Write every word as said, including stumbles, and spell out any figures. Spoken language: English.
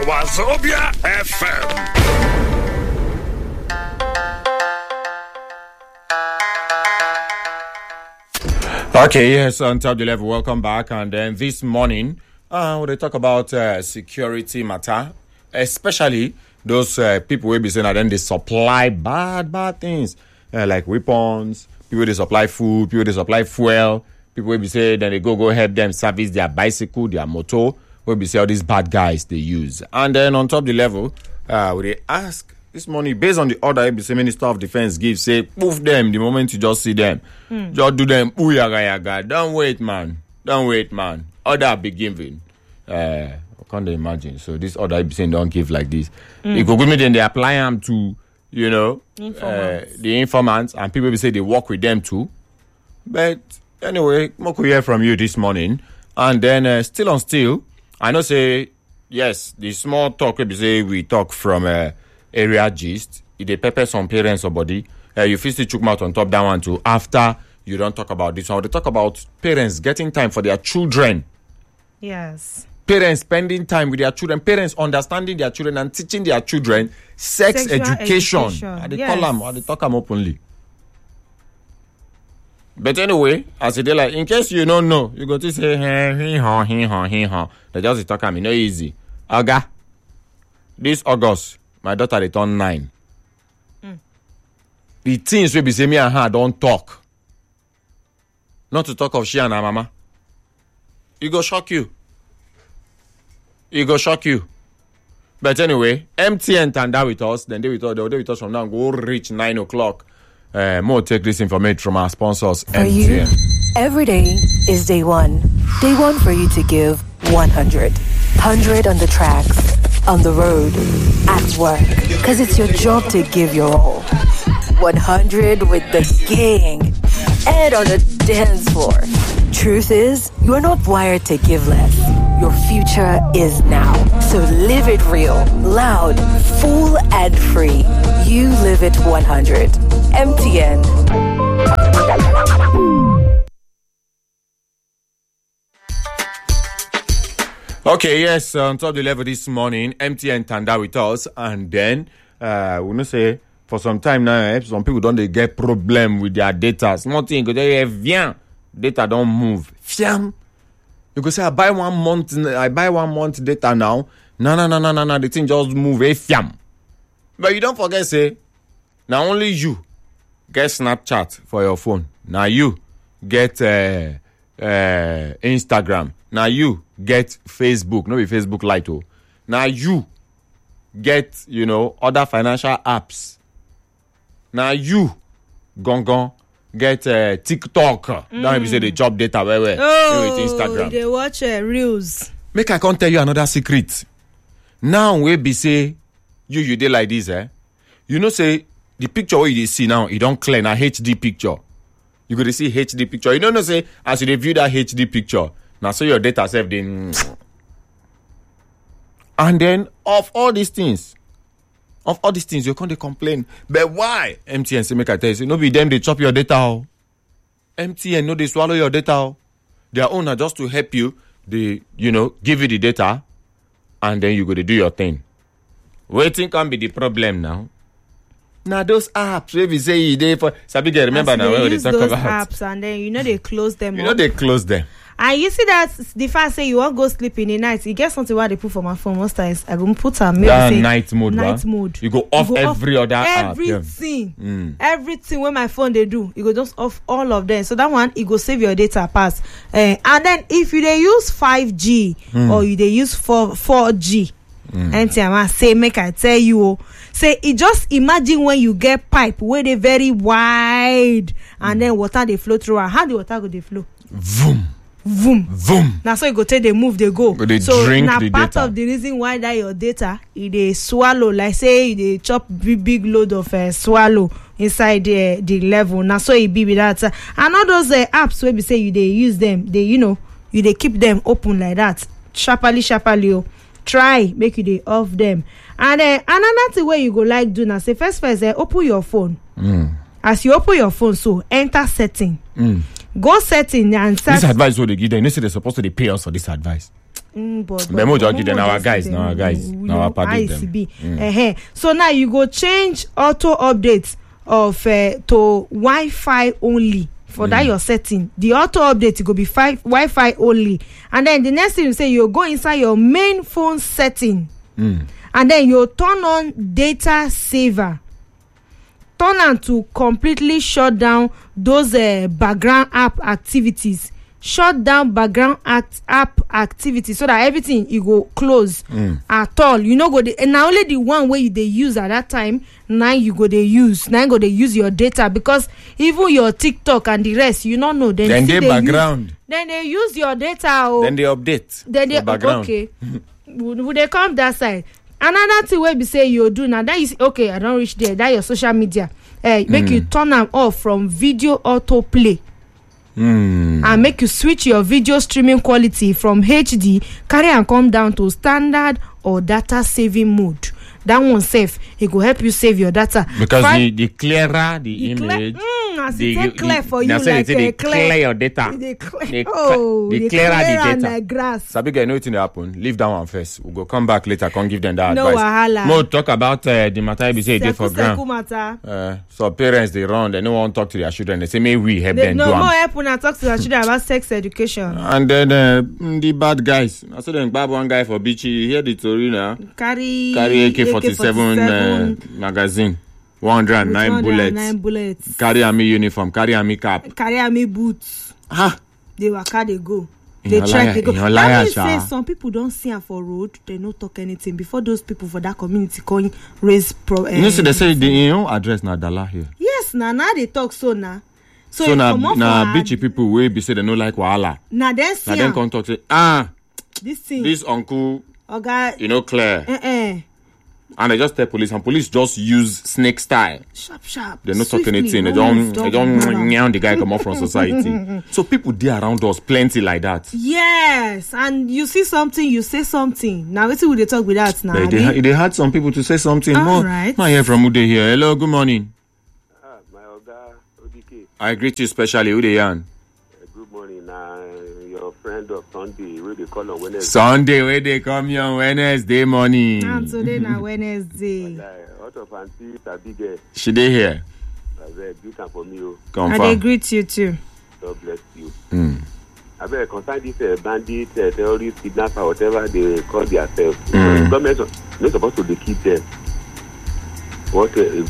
Wazobia F M. Okay, yes, on top of the level, welcome back. And then this morning, uh, we'll talk about uh, security matter, especially those uh, people will be saying that then they supply bad, bad things, uh, like weapons, people they supply food, people they supply fuel, people will be saying then they go, go help them service their bicycle, their motor, will be saying all these bad guys they use. And then on top of the level, uh, we ask this morning, based on the order A B C Minister of Defense gives, say, poof them the moment you just see them. Mm. Just do them, ooh, yaga, yaga. Don't wait, man. Don't wait, man. Order be given. Uh, I can't imagine. So this order A B C don't give like this. Mm. You go give me, then they apply them to, you know, informants. Uh, the informants, and people will say they work with them too. But anyway, more could hear from you this morning. And then uh, still on still, I know say, yes, the small talk will be say we talk from... Uh, area gist, if they pepper some parents or body, uh, you feel still chook mouth on top that one too. After you don't talk about this one, they talk about parents getting time for their children. Yes. Parents spending time with their children, parents understanding their children and teaching their children sex Sexual education. education. And they Yes. call them, or they talk them openly. But anyway, as they like, in case you don't know, you go to say, hey, he ha, he ha, he ha. They just talk at me, no easy. Aga, this August, my daughter they turn nine. Mm. The things will be say me and her don't talk. Not to talk of she and her mama. It go shock you. It go shock you. But anyway, M T N and that with us, then they with us, they'll with us from now, go reach nine o'clock. Uh, more take this information from our sponsors. For M T N. you, every day is day one. Day one for you to give one hundred. one hundred on the tracks, on the road, at work. Because it's your job to give your all. one hundred with the gang. And on the dance floor. Truth is, you are not wired to give less. Your future is now. So live it real, loud, full and free. You live it one hundred. M T N. Okay, yes, on top of the level this morning, M T N Tanda with us, and then uh, we know say for some time now, eh, some people don't they get problem with their data. Small thing, because they have data don't move. Fiam, you go say I buy one month, I buy one month data now. No, no, no, no, no, no, the thing just move. Eh, fiam. But you don't forget, say now only you get Snapchat for your phone. Now you get uh, uh, Instagram. Now you get Facebook, no be Facebook Lite. Oh. Now you get, you know, other financial apps. Now you, gongon, get uh, TikTok. Mm. Don't even say they chop data where where Oh, with Instagram. they watch uh, reels. Make I can't tell you another secret. Now we be say you you did like this, eh? You know say the picture where you see now, it don't clear now H D picture. You go to see H D picture. You don't know say as you view that H D picture. Now, so your data self then, and then of all these things, of all these things, you can't complain. But why? M T N say make I tell you, no be them they chop your data. Oh. M T N no they swallow your data. Oh. Their own are just to help you. They you know give you the data, and then you go to do your thing. Waiting can be the problem now. Now those apps where we say they for Sabi get remember As now they when they use talk those about apps and then you know they close them. you up. know they close them. And you see that the fact say you want go sleep in the night, you get something what they put for my phone. Most times I go put a maybe That say night mode, night wa? mode. You go off You go every other app. Yeah. everything, Mm. everything when my phone they do, you go just off all of them. So that one it go save your data pass. Uh, and then if you they use five G Mm. or you they use four four G, Mm. and I say make I tell you, oh, say it just imagine when you get pipe where they very wide and then water they flow through. And how the water go they flow? Vroom. Vroom. Vroom. Now so you go take they move they go. Go they so drink now the part data. of the reason why that your data it they swallow like say you they chop big big load of uh, swallow inside the the level. Now so it be with that. Uh, and all those uh, apps where we say you they use them, they you know you they keep them open like that. Sharply sharply. Oh. Try make you they off them. And uh, another thing where you go like do now say first first uh, open your phone. Mm. As you open your phone, so enter setting. Mm. Go setting and start. This advice what they give them. You know, say they're supposed to they pay us for this advice. Mm, but, But more but judge than our guys, now our guys, we now know our party I C B. them. Mm. Uh-huh. So now you go change auto updates of uh, to Wi-Fi only for mm. that your setting. The auto update go be fi- Wi-Fi only, and then the next thing you say you go inside your main phone setting, Mm. and then you turn on data saver. Turn on to completely shut down those uh, background app activities. Shut down background act app activity so that everything you go close Mm. at all. You know go dey, and na only the one wey you dey use at that time now you go dey use now you go dey use your data, because even your TikTok and the rest you no know. Then Then still they dey background. use, then they use your data. Oh, Then they update. then they the background. okay. would, would they come that side? Another thing wey be say you do now that is okay. I don't reach there. That your social media. Eh, make Mm. you turn am off from video autoplay. Mm. And make you switch your video streaming quality from H D, carry and come down to standard or data saving mode. That one safe, it will help you save your data. Because Five, the, the clearer the, the clear, image, mm, as the, it take clear for you that's why like they say a they clear, clear your data. they clear, They cle- oh, the they clearer the clear and data. like grass. Sabi get anything happen, leave that one first. We'll go come back later, come give them that No advice. wahala. More talk about uh, the matter be say they for Seku ground. seku matter. Uh, so parents they run, they no want to talk to their children. They say may we help They, them no do more am. help when I talk to their children about sex education. And then uh, mm, the bad guys. I saw them grab one guy for beachy. You hear the story now? Carry Carry A K forty-seven uh, magazine, one hundred nine bullets. Nine bullets. Carry army uniform, carry army cap. Carry army boots. Ha! They waka dey go. In They your try liar- to go. in your That liar, means sha. say some people don't see am for road. They no talk anything before those people for that community come raise pro. You know, eh, see, they say the you know, address na Dala here. yes, na now they talk so na. So, So if na comot na for beachy people wey be say they no like wahala. na then see Na then am come talk say ah this thing. this uncle Oga, you know clear, eh eh, and they just tell police and police just use snake style. sharp sharp. They no talk swiftly, anything. They no don't move, they don't grab am. meow the guy come out from society. So people dey around us plenty like that. Yes, and you see something, you say something. Now wetin we dey talk with that now? They, they, they had some people to say something. All More, right. not hear from Ude here. Hello, good morning. Ah, my Oga Odike. I greet you specially. Ude Yan. Uh, good morning. Uh, your friend of Sunday, where they call on Wednesday. Sunday where they come here on Wednesday morning. And today na Wednesday. Uh, out of Auntie Tabige, She dey here. I said, you can for me. Oh, I dey Confirm. greet you too. God bless you. Mm. I better concern this uh, bandit, uh, terrorist, kidnapper, whatever they call themselves. Mm. The government is not supposed to keep them. What uh,